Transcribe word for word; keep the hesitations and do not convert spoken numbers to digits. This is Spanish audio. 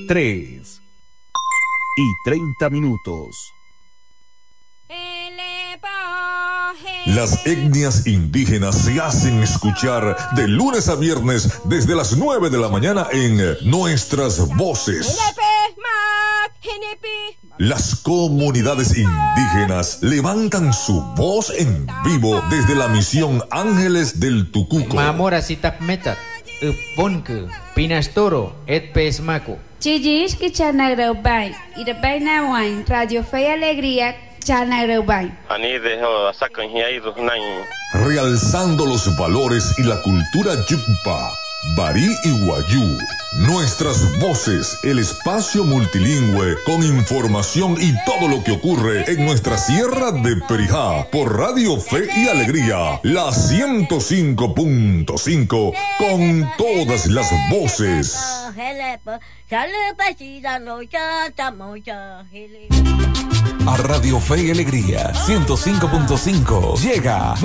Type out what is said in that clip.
tres y treinta minutos. Las etnias indígenas se hacen escuchar de lunes a viernes desde las nueve de la mañana en Nuestras Voces. Las comunidades indígenas levantan su voz en vivo desde la misión Ángeles del Tucuco. Mamora sitap metat, uponku, pinastoro, et pesmaco. Chillis que chanagraubai, y de Bainawain, Radio Fe y Alegría, chanagraubai. Realzando los valores y la cultura yucpa, barí y guayú. Nuestras Voces, el espacio multilingüe con información y todo lo que ocurre en nuestra sierra de Perijá por Radio Fe y Alegría, la ciento cinco punto cinco con todas las voces. A Radio Fe y Alegría ciento cinco punto cinco llega